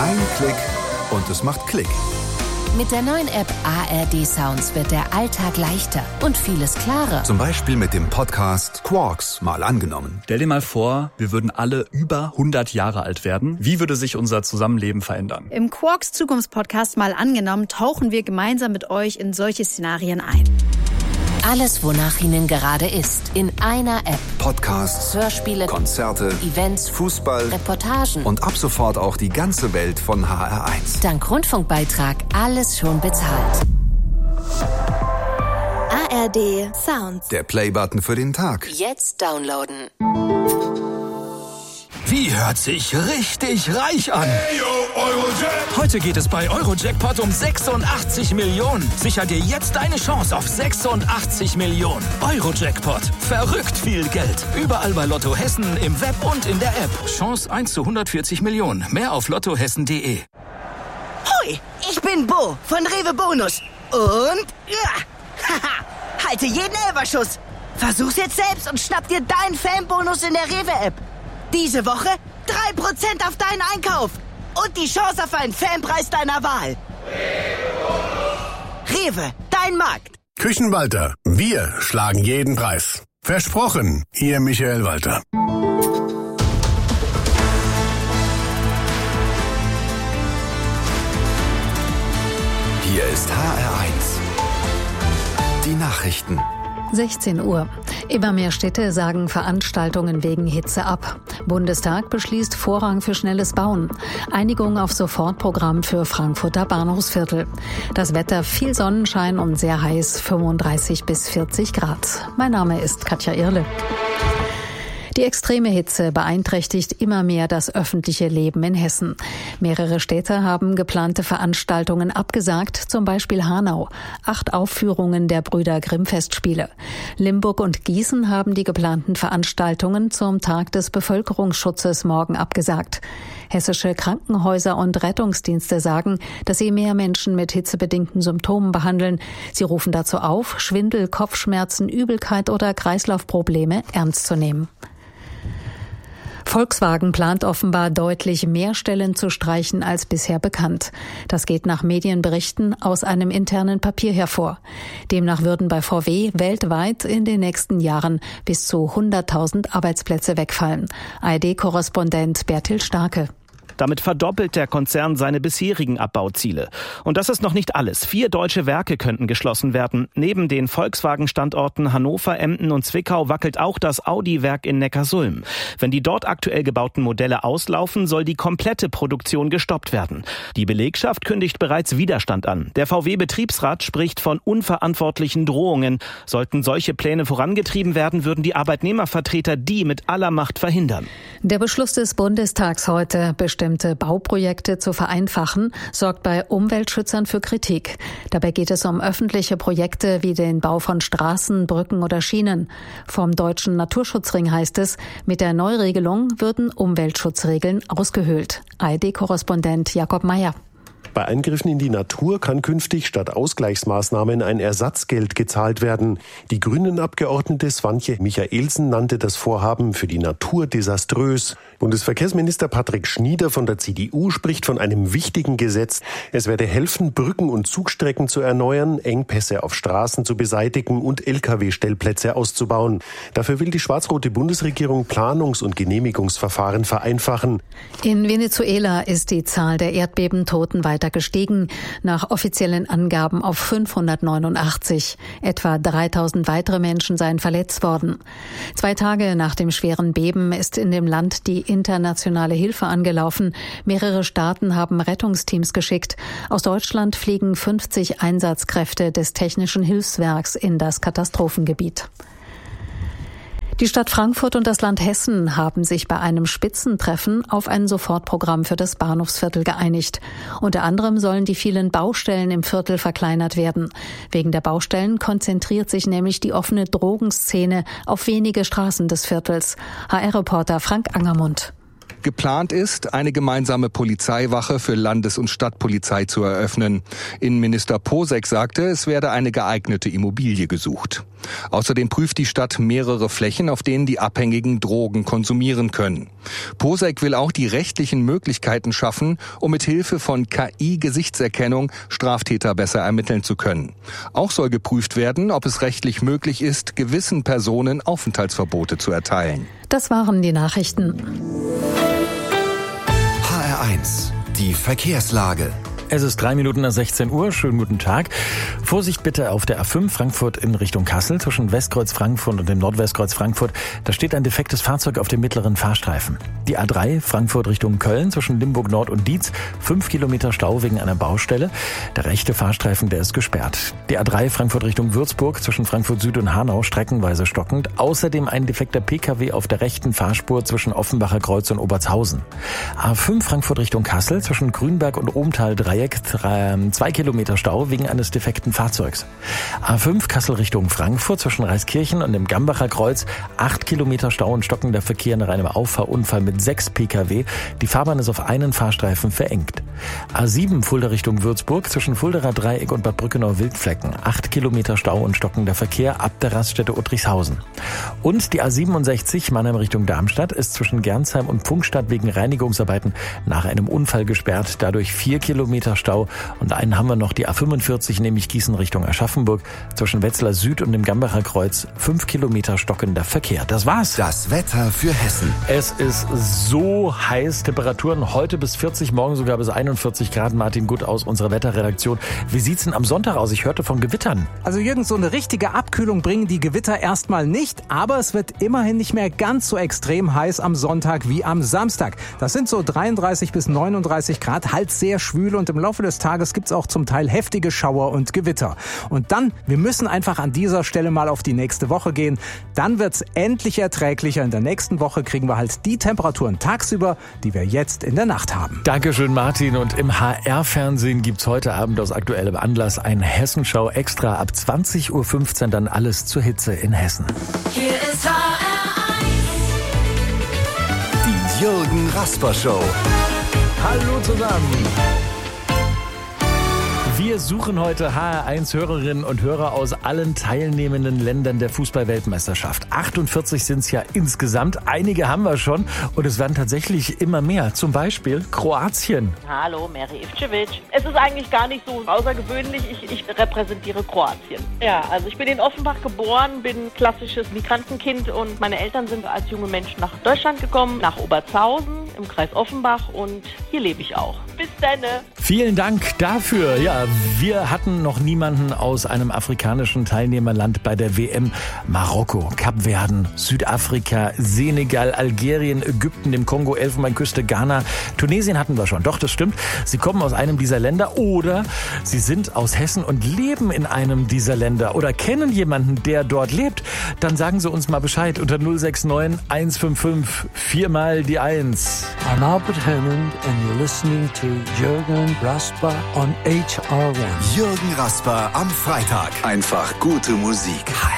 Ein Klick und es macht Klick. Mit der neuen App ARD Sounds wird der Alltag leichter und vieles klarer. Zum Beispiel mit dem Podcast Quarks mal angenommen. Stell dir mal vor, wir würden alle über 100 Jahre alt werden. Wie würde sich unser Zusammenleben verändern? Im Quarks Zukunftspodcast mal angenommen tauchen wir gemeinsam mit euch in solche Szenarien ein. Alles, wonach Ihnen gerade ist, in einer App. Podcasts, Hörspiele, Konzerte, Events, Fußball, Reportagen und ab sofort auch die ganze Welt von HR1. Dank Rundfunkbeitrag alles schon bezahlt. ARD Sounds. Der Playbutton für den Tag. Jetzt downloaden. Wie hört sich richtig reich an? Hey, yo, Eurojackpot. Heute geht es bei Eurojackpot um 86 Millionen. Sicher dir jetzt deine Chance auf 86 Millionen. Eurojackpot. Verrückt viel Geld. Überall bei Lotto Hessen, im Web und in der App. Chance 1 zu 140 Millionen. Mehr auf lottohessen.de. Hoi, ich bin Bo von Rewe Bonus. Und halte jeden Elferschuss. Versuch's jetzt selbst und schnapp dir deinen Fanbonus in der Rewe-App. Diese Woche 3% auf deinen Einkauf und die Chance auf einen Fanpreis deiner Wahl. Rewe, dein Markt. Küchenwalter, wir schlagen jeden Preis. Versprochen, Ihr Michael Walter. Hier ist HR1. Die Nachrichten. 16 Uhr. Immer mehr Städte sagen Veranstaltungen wegen Hitze ab. Bundestag beschließt Vorrang für schnelles Bauen. Einigung auf Sofortprogramm für Frankfurter Bahnhofsviertel. Das Wetter viel Sonnenschein und sehr heiß, 35 bis 40 Grad. Mein Name ist Katja Irle. Die extreme Hitze beeinträchtigt immer mehr das öffentliche Leben in Hessen. Mehrere Städte haben geplante Veranstaltungen abgesagt, zum Beispiel Hanau. 8 Aufführungen der Brüder Grimm-Festspiele. Limburg und Gießen haben die geplanten Veranstaltungen zum Tag des Bevölkerungsschutzes morgen abgesagt. Hessische Krankenhäuser und Rettungsdienste sagen, dass sie mehr Menschen mit hitzebedingten Symptomen behandeln. Sie rufen dazu auf, Schwindel, Kopfschmerzen, Übelkeit oder Kreislaufprobleme ernst zu nehmen. Volkswagen plant offenbar deutlich mehr Stellen zu streichen als bisher bekannt. Das geht nach Medienberichten aus einem internen Papier hervor. Demnach würden bei VW weltweit in den nächsten Jahren bis zu 100.000 Arbeitsplätze wegfallen. ARD-Korrespondent Bertil Starke. Damit verdoppelt der Konzern seine bisherigen Abbauziele. Und das ist noch nicht alles. 4 deutsche Werke könnten geschlossen werden. Neben den Volkswagen-Standorten Hannover, Emden und Zwickau wackelt auch das Audi-Werk in Neckarsulm. Wenn die dort aktuell gebauten Modelle auslaufen, soll die komplette Produktion gestoppt werden. Die Belegschaft kündigt bereits Widerstand an. Der VW-Betriebsrat spricht von unverantwortlichen Drohungen. Sollten solche Pläne vorangetrieben werden, würden die Arbeitnehmervertreter die mit aller Macht verhindern. Der Beschluss des Bundestags heute, bestimmte Bauprojekte zu vereinfachen, sorgt bei Umweltschützern für Kritik. Dabei geht es um öffentliche Projekte wie den Bau von Straßen, Brücken oder Schienen. Vom Deutschen Naturschutzring heißt es, mit der Neuregelung würden Umweltschutzregeln ausgehöhlt. ARD-Korrespondent Jakob Meyer. Bei Eingriffen in die Natur kann künftig statt Ausgleichsmaßnahmen ein Ersatzgeld gezahlt werden. Die Grünen-Abgeordnete Swantje Michaelsen nannte das Vorhaben für die Natur desaströs. Bundesverkehrsminister Patrick Schnieder von der CDU spricht von einem wichtigen Gesetz. Es werde helfen, Brücken und Zugstrecken zu erneuern, Engpässe auf Straßen zu beseitigen und Lkw-Stellplätze auszubauen. Dafür will die schwarz-rote Bundesregierung Planungs- und Genehmigungsverfahren vereinfachen. In Venezuela ist die Zahl der Erdbebentoten weiter gestiegen, nach offiziellen Angaben auf 589. Etwa 3000 weitere Menschen seien verletzt worden. 2 Tage nach dem schweren Beben ist in dem Land die internationale Hilfe angelaufen. Mehrere Staaten haben Rettungsteams geschickt. Aus Deutschland fliegen 50 Einsatzkräfte des Technischen Hilfswerks in das Katastrophengebiet. Die Stadt Frankfurt und das Land Hessen haben sich bei einem Spitzentreffen auf ein Sofortprogramm für das Bahnhofsviertel geeinigt. Unter anderem sollen die vielen Baustellen im Viertel verkleinert werden. Wegen der Baustellen konzentriert sich nämlich die offene Drogenszene auf wenige Straßen des Viertels. HR-Reporter Frank Angermund. Geplant ist, eine gemeinsame Polizeiwache für Landes- und Stadtpolizei zu eröffnen. Innenminister Posek sagte, es werde eine geeignete Immobilie gesucht. Außerdem prüft die Stadt mehrere Flächen, auf denen die Abhängigen Drogen konsumieren können. Posek will auch die rechtlichen Möglichkeiten schaffen, um mit Hilfe von KI-Gesichtserkennung Straftäter besser ermitteln zu können. Auch soll geprüft werden, ob es rechtlich möglich ist, gewissen Personen Aufenthaltsverbote zu erteilen. Das waren die Nachrichten. HR1, die Verkehrslage. Es ist 3 Minuten nach 16 Uhr. Schönen guten Tag. Vorsicht bitte auf der A5 Frankfurt in Richtung Kassel zwischen Westkreuz Frankfurt und dem Nordwestkreuz Frankfurt. Da steht ein defektes Fahrzeug auf dem mittleren Fahrstreifen. Die A3 Frankfurt Richtung Köln zwischen Limburg Nord und Dietz. 5 Kilometer Stau wegen einer Baustelle. Der rechte Fahrstreifen, der ist gesperrt. Die A3 Frankfurt Richtung Würzburg zwischen Frankfurt Süd und Hanau streckenweise stockend. Außerdem ein defekter Pkw auf der rechten Fahrspur zwischen Offenbacher Kreuz und Obertshausen. A5 Frankfurt Richtung Kassel zwischen Grünberg und Ohmtal 2 Kilometer Stau wegen eines defekten Fahrzeugs. A5 Kassel Richtung Frankfurt zwischen Reiskirchen und dem Gambacher Kreuz 8 Kilometer Stau und stockender Verkehr nach einem Auffahrunfall mit 6 Pkw. Die Fahrbahn ist auf einen Fahrstreifen verengt. A7 Fulda Richtung Würzburg zwischen Fulderer Dreieck und Bad Brückenau-Wildflecken 8 Kilometer Stau und stockender Verkehr ab der Raststätte Uttrichshausen. Und die A67 Mannheim Richtung Darmstadt ist zwischen Gernsheim und Pfungstadt wegen Reinigungsarbeiten nach einem Unfall gesperrt. Dadurch 4 Kilometer Stau. Und einen haben wir noch, die A45, nämlich Gießen Richtung Aschaffenburg. Zwischen Wetzlar Süd und dem Gambacher Kreuz 5 Kilometer stockender Verkehr. Das war's. Das Wetter für Hessen. Es ist so heiß. Temperaturen heute bis 40, morgen sogar bis 41 Grad. Martin Gutt aus unserer Wetterredaktion. Wie sieht's denn am Sonntag aus? Ich hörte von Gewittern. Also Jürgen, so eine richtige Abkühlung bringen die Gewitter erstmal nicht. Aber es wird immerhin nicht mehr ganz so extrem heiß am Sonntag wie am Samstag. Das sind so 33 bis 39 Grad, halt sehr schwül und im Laufe des Tages gibt's auch zum Teil heftige Schauer und Gewitter. Und dann, wir müssen einfach an dieser Stelle mal auf die nächste Woche gehen. Dann wird's endlich erträglicher. In der nächsten Woche kriegen wir halt die Temperaturen tagsüber, die wir jetzt in der Nacht haben. Dankeschön, Martin. Und im HR-Fernsehen gibt's heute Abend aus aktuellem Anlass ein Hessenschau extra ab 20.15 Uhr dann alles zur Hitze in Hessen. Hier ist HR1. Die Jürgen Rasper Show. Hallo zusammen. Wir suchen heute HR1-Hörerinnen und Hörer aus allen teilnehmenden Ländern der Fußball-Weltmeisterschaft. 48 sind es ja insgesamt. Einige haben wir schon und es werden tatsächlich immer mehr. Zum Beispiel Kroatien. Hallo, Meri Ivcevic. Es ist eigentlich gar nicht so außergewöhnlich. Ich repräsentiere Kroatien. Ja, also ich bin in Offenbach geboren, bin klassisches Migrantenkind und meine Eltern sind als junge Menschen nach Deutschland gekommen, nach Obertshausen im Kreis Offenbach und hier lebe ich auch. Bis dann. Vielen Dank dafür. Ja, wir hatten noch niemanden aus einem afrikanischen Teilnehmerland bei der WM. Marokko, Kapverden, Südafrika, Senegal, Algerien, Ägypten, dem Kongo, Elfenbeinküste, Ghana. Tunesien hatten wir schon. Doch, das stimmt. Sie kommen aus einem dieser Länder oder sie sind aus Hessen und leben in einem dieser Länder oder kennen jemanden, der dort lebt. Dann sagen Sie uns mal Bescheid unter 069 155 4 die 1. I'm Albert Hammond and you're listening to Jürgen Rasper on HR1. Jürgen Rasper am Freitag. Einfach gute Musik.